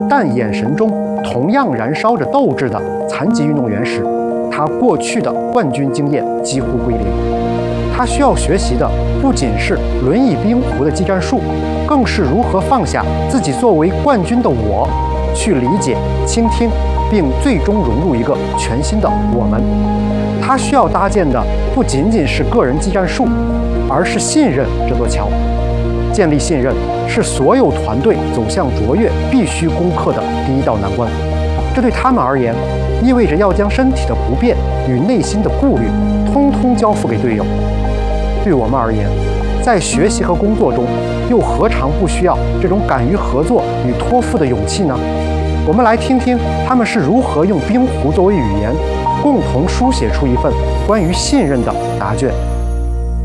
但眼神中同样燃烧着斗志的残疾运动员时，他过去的冠军经验几乎归零。他需要学习的不仅是轮椅冰壶的技战术，更是如何放下自己作为冠军的我，去理解、倾听，并最终融入一个全新的我们。他需要搭建的不仅仅是个人技战术，而是信任这座桥。建立信任是所有团队走向卓越必须攻克的第一道难关。这对他们而言，意味着要将身体的不便与内心的顾虑，通通交付给队友。对我们而言，在学习和工作中，又何尝不需要这种敢于合作与托付的勇气呢？我们来听听他们是如何用冰壶作为语言，共同书写出一份关于信任的答卷。